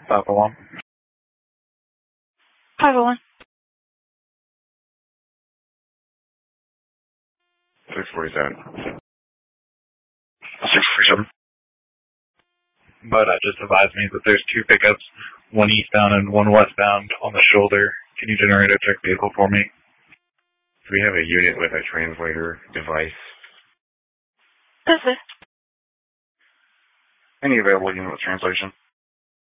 501. 501. 647. 647. But just advised me that there's two pickups, one eastbound and one westbound on the shoulder. Can you generate a check vehicle for me? Do we have a unit with a translator device? This is. Any available unit with translation?